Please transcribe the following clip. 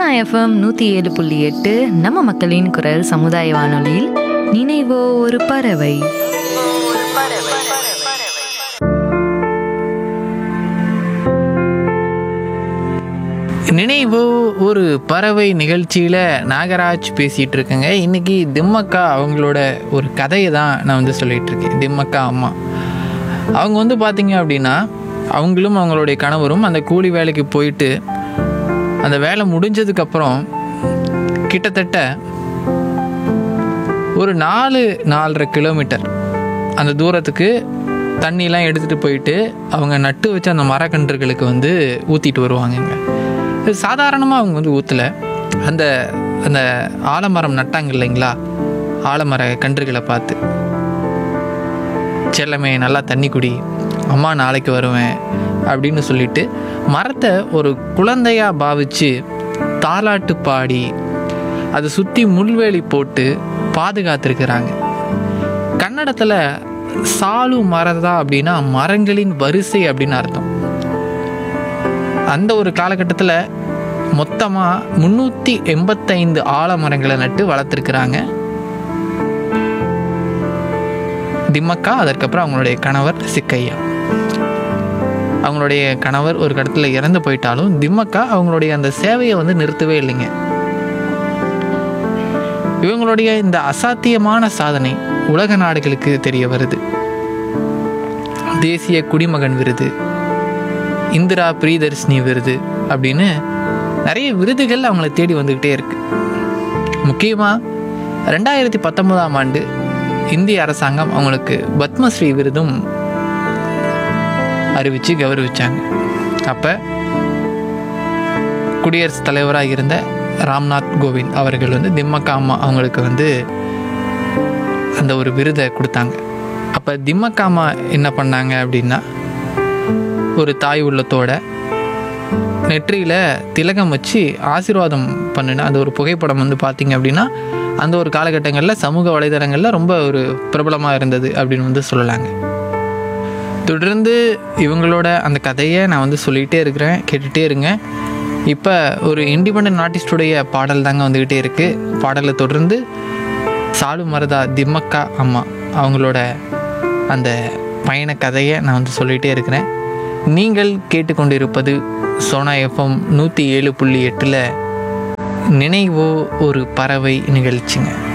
FM 107.8 நம்ம மக்களின் குரல் சமுதாய வானொலியில் நினைவோ ஒரு பறவை. நினைவோ ஒரு பறவை நிகழ்ச்சியில் நாகராஜ் பேசிகிட்டு இருக்கேங்க. இன்றைக்கி திம்மக்கா அவங்களோட ஒரு கதையை தான் நான் வந்து சொல்லிகிட்டு இருக்கேன். திம்மக்கா அம்மா அவங்க வந்து பார்த்திங்க அப்படின்னா, அவங்களும் அவங்களுடைய கணவரும் அந்த கூலி வேலைக்கு போயிட்டு அந்த வேலை முடிஞ்சதுக்கப்புறம் கிட்டத்தட்ட ஒரு 4-4.5 கிலோமீட்டர் அந்த தூரத்துக்கு தண்ணியெலாம் எடுத்துகிட்டு போயிட்டு அவங்க நட்டு வச்ச அந்த மரக்கன்றுகளுக்கு வந்து ஊற்றிட்டு வருவாங்கங்க. சாதாரணமாக அவங்க வந்து ஊற்றலை, அந்த அந்த ஆலமரம் நட்டாங்க இல்லைங்களா, ஆலமர கன்றுகளை பார்த்து, செல்லமே நல்லா தண்ணி குடி, அம்மா நாளைக்கு வருவேன் அப்படின்னு சொல்லிட்டு மரத்தை ஒரு குழந்தையாக பாவித்து தாலாட்டு பாடி அதை சுற்றி முள்வேலி போட்டு பாதுகாத்துருக்கிறாங்க. கன்னடத்தில் சாலு மரதா அப்படின்னா மரங்களின் வரிசை அப்படின்னு அர்த்தம். அந்த ஒரு காலகட்டத்தில் மொத்தமாக 385 ஆலமரங்களை நட்டு வளர்த்துருக்குறாங்க திம்மக்கா. அதற்கப்புறம் அவங்களுடைய கணவர் சிக்கையா. அவங்களுடைய கணவர் ஒரு இடத்துல இறந்து போயிட்டாலும் திம்மக்கா அவங்களுடைய அந்த சேவையை வந்து நிறுத்தவே இல்லைங்க. இவங்களுடைய இந்த அசாத்தியமான சாதனை உலக நாடுகளுக்கு தெரிய வருது. தேசிய குடிமகன் விருது, இந்திரா பிரியதர்ஷினி விருது அப்படின்னு நிறைய விருதுகள் அவங்கள தேடி வந்துக்கிட்டே இருக்கு. முக்கியமாக 2019ஆம் ஆண்டு இந்திய அரசாங்கம் அவங்களுக்கு பத்மஸ்ரீ விருதும் அறிவித்து கௌரவிச்சாங்க. அப்போ குடியரசுத் தலைவராக இருந்த ராம்நாத் கோவிந்த் அவர்கள் வந்து திம்மக்கா அம்மா அவங்களுக்கு வந்து அந்த ஒரு விருதை கொடுத்தாங்க. அப்போ திம்மக்கா அம்மா என்ன பண்ணாங்க அப்படின்னா, ஒரு தாய் உள்ளத்தோட நெற்றியில் திலகம் வச்சு ஆசீர்வாதம் பண்ணின அந்த ஒரு புகைப்படம் வந்து பார்த்திங்க அப்படின்னா அந்த ஒரு காலகட்டங்களில் சமூக வலைதளங்களில் ரொம்ப ஒரு பிரபலமாக இருந்தது அப்படின்னு வந்து சொல்லலாங்க. தொடர்ந்து இவங்களோட அந்த கதையை நான் வந்து சொல்லிகிட்டே இருக்கிறேன், கேட்டுகிட்டே இருங்க. இப்போ ஒரு இண்டிபெண்டன்ட் ஆர்டிஸ்டுடைய பாடல் தாங்க வந்துக்கிட்டே இருக்குது. பாடலை தொடர்ந்து சாலு மரதா திம்மக்கா அம்மா அவங்களோட அந்த பயண கதையை நான் வந்து சொல்லிகிட்டே இருக்கிறேன். நீங்கள் கேட்டுக்கொண்டிருப்பது சோனா எஃப்எம் 107.8 நினைவோ ஒரு பறவை நிகழ்ச்சிங்க.